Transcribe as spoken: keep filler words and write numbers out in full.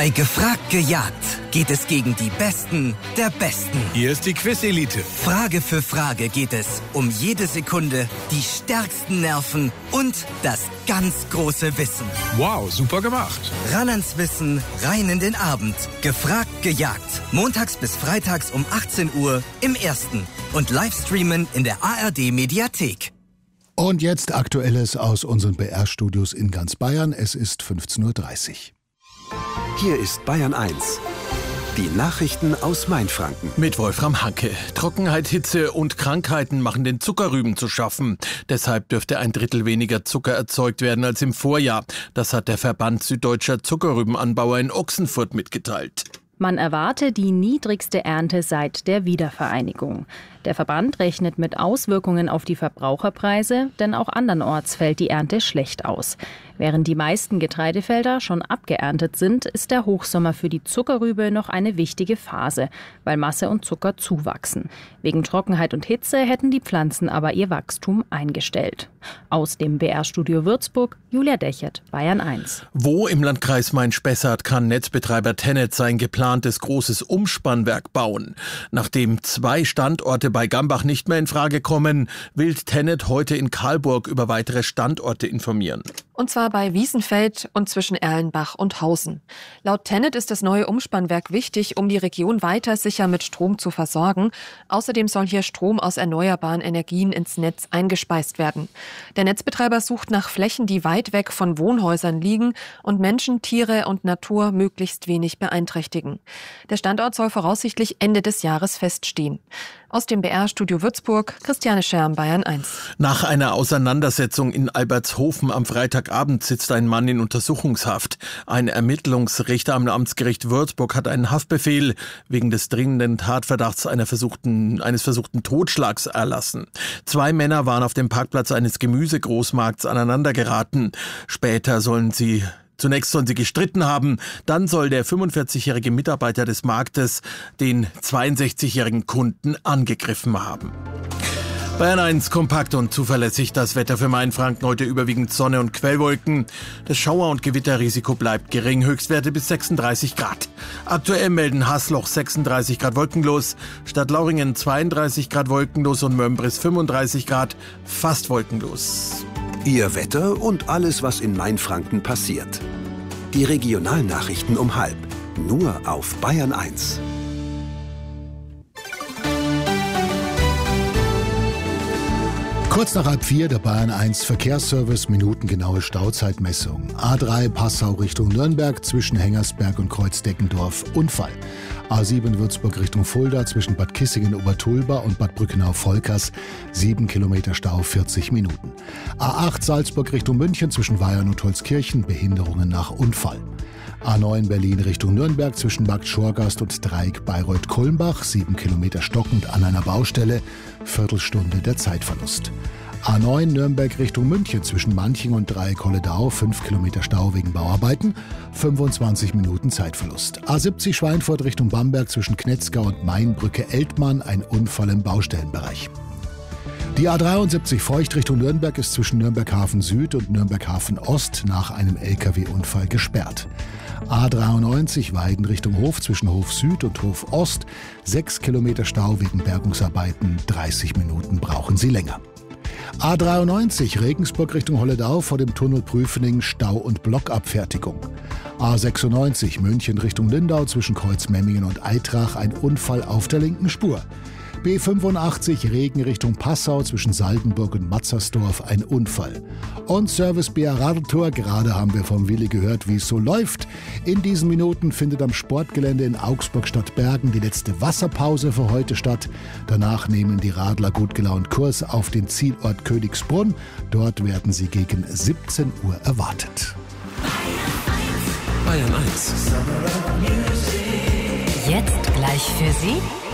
Bei Gefragt gejagt geht es gegen die Besten der Besten. Hier ist die Quiz-Elite. Frage für Frage geht es um jede Sekunde, die stärksten Nerven und das ganz große Wissen. Wow, super gemacht. Ran ans Wissen, rein in den Abend. Gefragt gejagt. Montags bis freitags um achtzehn Uhr im Ersten. Und Livestreamen in der A R D-Mediathek. Und jetzt Aktuelles aus unseren B R-Studios in ganz Bayern. Es ist fünfzehn Uhr dreißig. Hier ist Bayern eins. Die Nachrichten aus Mainfranken. Mit Wolfram Hanke. Trockenheit, Hitze und Krankheiten machen den Zuckerrüben zu schaffen. Deshalb dürfte ein Drittel weniger Zucker erzeugt werden als im Vorjahr. Das hat der Verband Süddeutscher Zuckerrübenanbauer in Ochsenfurt mitgeteilt. Man erwarte die niedrigste Ernte seit der Wiedervereinigung. Der Verband rechnet mit Auswirkungen auf die Verbraucherpreise, denn auch andernorts fällt die Ernte schlecht aus. Während die meisten Getreidefelder schon abgeerntet sind, ist der Hochsommer für die Zuckerrübe noch eine wichtige Phase, weil Masse und Zucker zuwachsen. Wegen Trockenheit und Hitze hätten die Pflanzen aber ihr Wachstum eingestellt. Aus dem B R-Studio Würzburg, Julia Dechert, Bayern eins. Wo im Landkreis Main-Spessart kann Netzbetreiber TenneT sein geplantes großes Umspannwerk bauen? Nachdem zwei Standorte bei Gambach nicht mehr in Frage kommen, will TenneT heute in Karlburg über weitere Standorte informieren. Und zwar bei Wiesenfeld und zwischen Erlenbach und Hausen. Laut TenneT ist das neue Umspannwerk wichtig, um die Region weiter sicher mit Strom zu versorgen. Außerdem soll hier Strom aus erneuerbaren Energien ins Netz eingespeist werden. Der Netzbetreiber sucht nach Flächen, die weit weg von Wohnhäusern liegen und Menschen, Tiere und Natur möglichst wenig beeinträchtigen. Der Standort soll voraussichtlich Ende des Jahres feststehen. Aus dem B R-Studio Würzburg, Christiane Scherm, Bayern eins. Nach einer Auseinandersetzung in Albertshofen am Freitagabend sitzt ein Mann in Untersuchungshaft. Ein Ermittlungsrichter am Amtsgericht Würzburg hat einen Haftbefehl wegen des dringenden Tatverdachts einer versuchten, eines versuchten Totschlags erlassen. Zwei Männer waren auf dem Parkplatz eines Gemüsegroßmarkts aneinandergeraten. Später sollen sie Zunächst sollen sie gestritten haben, dann soll der fünfundvierzigjährige Mitarbeiter des Marktes den zweiundsechzigjährigen Kunden angegriffen haben. Bayern eins, kompakt und zuverlässig. Das Wetter für Mainfranken heute überwiegend Sonne und Quellwolken. Das Schauer- und Gewitterrisiko bleibt gering. Höchstwerte bis sechsunddreißig Grad. Aktuell melden Hasloch sechsunddreißig Grad wolkenlos, Stadtlauringen zweiunddreißig Grad wolkenlos und Mömbris fünfunddreißig Grad fast wolkenlos. Ihr Wetter und alles, was in Mainfranken passiert. Die Regionalnachrichten um halb. Nur auf Bayern eins. Kurz nach halb vier der Bayern eins Verkehrsservice, minutengenaue Stauzeitmessung. A drei Passau Richtung Nürnberg zwischen Hengersberg und Kreuzdeckendorf Unfall. A sieben Würzburg Richtung Fulda zwischen Bad Kissingen-Obertulba und Bad Brückenau-Volkers sieben Kilometer Stau, vierzig Minuten. A acht Salzburg Richtung München zwischen Weyern und Holzkirchen, Behinderungen nach Unfall. A neun Berlin Richtung Nürnberg zwischen Bad Schorgast und Dreieck Bayreuth-Kulmbach, sieben Kilometer stockend an einer Baustelle, Viertelstunde der Zeitverlust. A neun Nürnberg Richtung München zwischen Manching und Dreieck-Holledau, fünf Kilometer Stau wegen Bauarbeiten, fünfundzwanzig Minuten Zeitverlust. A siebzig Schweinfurt Richtung Bamberg zwischen Knetzgau und Mainbrücke-Eltmann, ein Unfall im Baustellenbereich. Die A dreiundsiebzig Feucht Richtung Nürnberg ist zwischen Nürnberg-Hafen Süd und Nürnberg-Hafen Ost nach einem L K W-Unfall gesperrt. A dreiundneunzig Weiden Richtung Hof zwischen Hof Süd und Hof Ost, sechs Kilometer Stau wegen Bergungsarbeiten, dreißig Minuten brauchen Sie länger. A dreiundneunzig Regensburg Richtung Holledau vor dem Tunnel Prüfening, Stau- und Blockabfertigung. A sechsundneunzig München Richtung Lindau zwischen Kreuzmemmingen und Eitrach, ein Unfall auf der linken Spur. B fünfundachtzig Regen Richtung Passau zwischen Saldenburg und Matzersdorf, ein Unfall. Und Service B R Radeltour, gerade haben wir vom Willi gehört, wie es so läuft. In diesen Minuten findet am Sportgelände in Augsburg-Stadtbergen die letzte Wasserpause für heute statt. Danach nehmen die Radler gut gelaunt Kurs auf den Zielort Königsbrunn. Dort werden sie gegen siebzehn Uhr erwartet. Bayern eins. Jetzt gleich für Sie